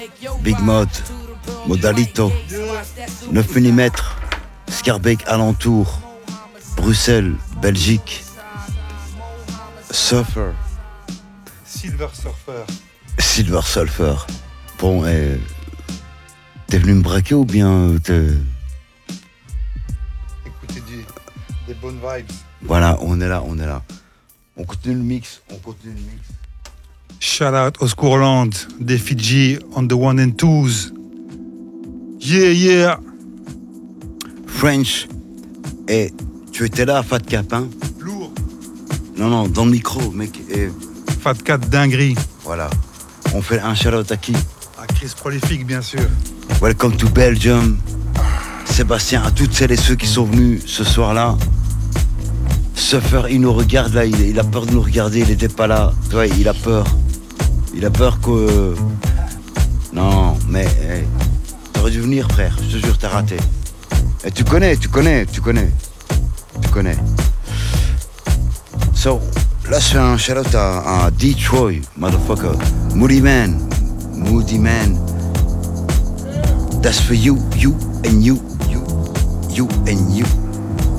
Big Mod, Modalito, 9 mm, Scarbeck alentour, Bruxelles, Belgique, Surfer. Silver Surfer. Silver Surfer. Bon, t'es venu me braquer ou bien Écoutez des bonnes vibes. Voilà, on est là. On continue le mix. Shout out Oscourland, des Fidji on the one and twos. Yeah. French. Et tu étais là, Fat Cap, hein? Lourd. Non, dans le micro, mec. Fat Cat dinguerie. Voilà. On fait un shout-out à qui? À Chris Prolifique, bien sûr. Welcome to Belgium. Sébastien, à toutes celles et ceux qui sont venus ce soir-là. Surfer, il nous regarde là, il a peur de nous regarder, il était pas là. Tu vois, il a peur. Il a peur que... Non, mais... t'aurais dû venir, frère, je te jure, t'as raté. Et tu connais. So, là, je fais un shout-out à Detroit, motherfucker. Moody Man. That's for you and you and you.